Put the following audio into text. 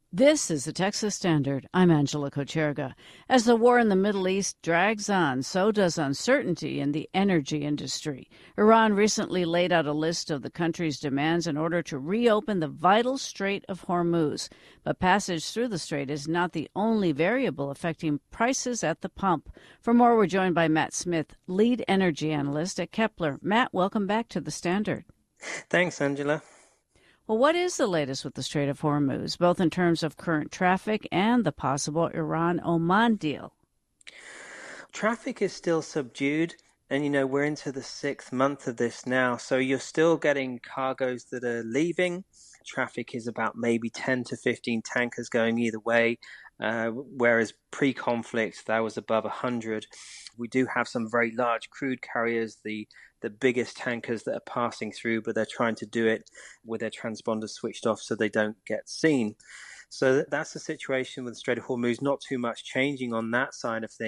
This is the Texas Standard. I'm Angela Kocherga. As the war in the Middle East drags on, so does uncertainty in the energy industry. Iran recently laid out a list of the country's demands in order to reopen the vital Strait of Hormuz. But passage through the strait is not the only variable affecting prices at the pump. For more, we're joined by Matt Smith, lead energy analyst at Kepler. Matt, welcome back to the Standard. Thanks, Angela. Well, what is the latest with the Strait of Hormuz, both in terms of current traffic and the possible Iran-Oman deal? Traffic is still subdued, and we're into the 6th month of this now, so you're still getting cargoes that are leaving. Traffic is about maybe 10 to 15 tankers going either way, whereas pre-conflict that was above 100. We do have some very large crude carriers, the biggest tankers that are passing through, but they're trying to do it with their transponders switched off so they don't get seen. So that's the situation with the Strait of Hormuz. Not too much changing on that side of things.